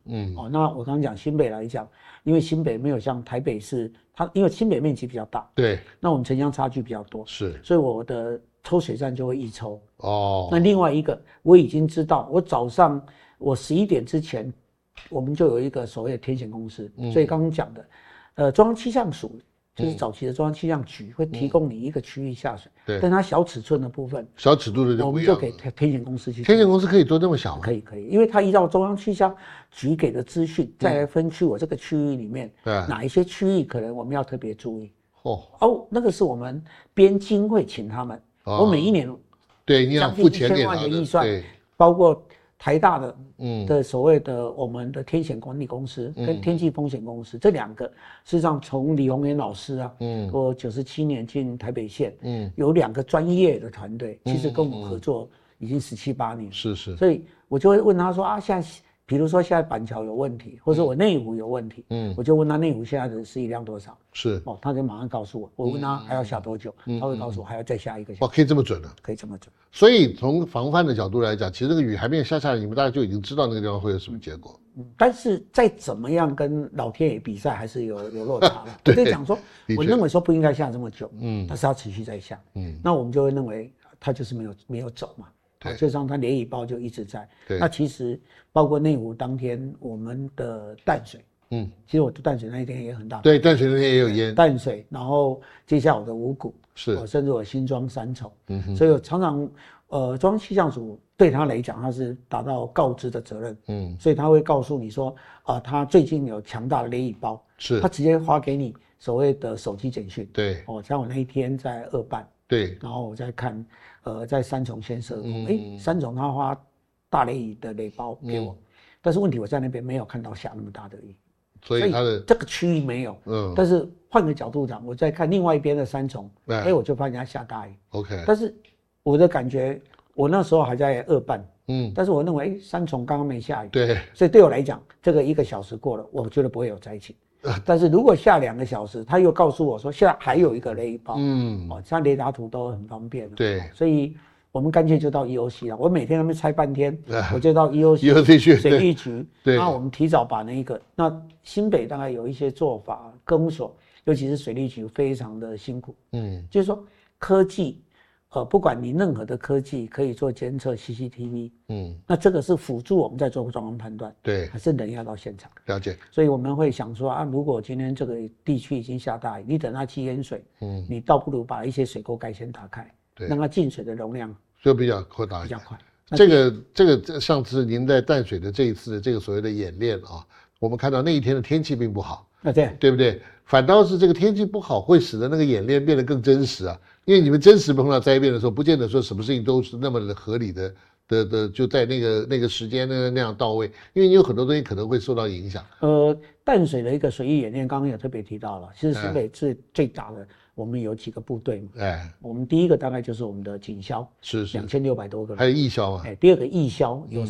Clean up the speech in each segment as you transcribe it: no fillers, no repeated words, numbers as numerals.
那我刚刚讲新北来讲，因为新北没有像台北市，因为新北面积比较大， 对， 那我们城乡差距比较多， 是， 所以我的抽水站就会一抽。 哦， 那另外一个我已经知道，我早上我11点之前，我们就有一个所谓的天险公司，所以刚刚讲的，中央气象署。就是早期的中央气象局会提供你一个区域下水， 对， 但它小尺寸的部分， 小尺度的就我们就给天险公司去。 天险公司可以做那么小吗？ 可以，因为它依照中央气象局给的资讯，再来分区我这个区域里面，哪一些区域可能我们要特别注意。那个是我们编经会请他们，我每一年对你要付钱给他的预算，包括台大的所谓的我们的天险管理公司跟天气风险公司，这两个事实上从李宏源老师啊，我97年进台北县，有2个专业的团队，其实跟我们合作已经17、18年， 是， 所以我就会问他说现在比如说现在板桥有问题，或者我内湖有问题，我就问他内湖现在的施雨量多少， 是他就马上告诉我。我问他还要下多久，他会告诉我还要再下1个小时。 可以这么准啊？ 可以这么准。 所以从防范的角度来讲，其实那个雨还没有下来，你们大家就已经知道那个地方会有什么结果。 但是再怎么样跟老天爷比赛，还是有落差了。我就讲说，我认为说不应该下这么久，但是要持续在下，那我们就会认为他就是没有走嘛。就像它雷雨包就一直在。那其实包括内湖当天我们的淡水，其实我的淡水那一天也很大。 对，淡水那天也有淹。 淡水，然后接下来我的五股，甚至我新庄三重，所以我常常中央气象署对他来讲，他是达到告知的责任，所以他会告诉你说他最近有强大的雷雨包，他直接发给你所谓的手机简讯。 对， 像我那一天在二办。 对， 然后我再看，在三重先设工，三重他发大雷雨的雷包给我，但是问题我在那边没有看到下那么大的雨， 所以它的这个区域没有，但是换个角度讲，我在看另外一边的三重，我就发现它下大雨 ，OK， 但是我的感觉，我那时候还在二办，但是我认为三重刚刚没下雨， 对， 所以对我来讲，这个1个小时过了，我觉得不会有灾情。但是如果下2个小时，他又告诉我说现在还有一个雷雨包，像雷达图都很方便， 对， 所以我们干脆就到 EOC 了。我每天那边猜半天，我就到 EOC 去水利局， 对， 那我们提早把那新北大概有一些做法，公所尤其是水利局非常的辛苦，就是说科技。不管你任何的科技可以做监测 CCTV，那这个是辅助我们在做状况判断， 对， 还是人要到现场了解。 所以我们会想说如果今天这个地区已经下大雨，你等它积淹水，你倒不如把一些水沟盖先打开，对，让它进水的容量就比较扩大一点， 比较快。 这个上次您在淡水的这一次的这个所谓的演练我们看到那一天的天气并不好，对不对？反倒是这个天气不好会使得那个演练变得更真实啊。因为你们真实碰到灾变的时候，不见得说什么事情都是那么的合理的就在那个时间那样到位，因为你有很多东西可能会受到影响。 淡水的一个水域演练，刚刚有特别提到了，其实新北最大的，我们有几个部队嘛，我们第一个大概就是我们的警消， 是 2600多个人， 还有义消嘛， 第二个义消有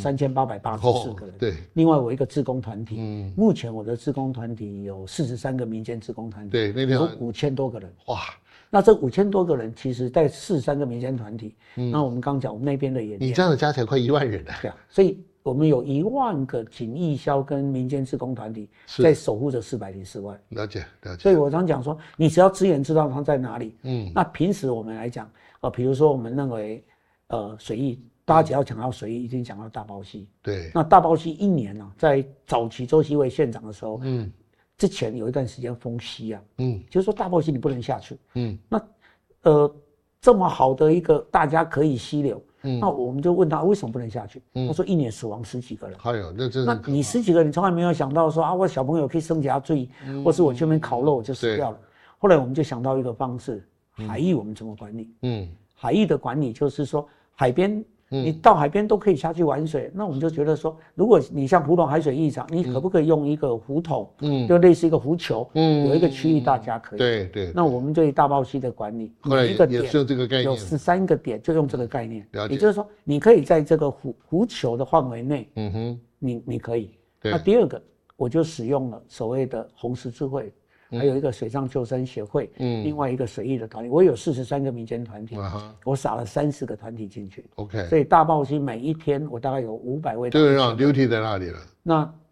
3884个人， 对， 另外我一个志工团体，目前我的志工团体有43个民间志工团体， 对，那天有5000多个人， 哇。 那这5000多个人，其实在43个民间团体，那我们刚讲我们那边的演练， 你这样的加起来快1万人了。 对啊，所以我们有1万个警义消跟民间志工团体在守护着404万。 了解。 所以我常讲说，你只要资源知道它在哪里，那平时我们来讲，比如说我们认为，水域，大家只要讲到水域，一定讲到大包溪。 对。那大包溪1年在早期周锡伟县长的时候，之前有一段时间封溪啊，就是说大包溪你不能下去，那这么好的一个大家可以溪流，那我们就问他为什么不能下去，他说1年死亡10几个人， 还有那你10几个人从来没有想到说我小朋友可以生甲罪，或是我去那边烤肉我就死掉了，后来我们就想到一个方式，海域我们怎么管理？海域的管理就是说海边。你到海边都可以下去玩水，那我们就觉得说，如果你像湖东海水浴场，你可不可以用一个湖桶，就类似一个湖球，有一个区域大家可以。 对。 那我们对大包溪的管理， 每一个点有这个概念， 有13个点，就用这个概念。也就是说，你可以在这个湖球的范围内，你可以。那第二个，我就使用了所谓的红十字会。还有一个水上救生协会，另外一个水域的团体，我有43个民间团体，我撒了30个团体进去 ，OK， 所以大报溪每一天我大概有500位， 这个让 duty 在那里了。 那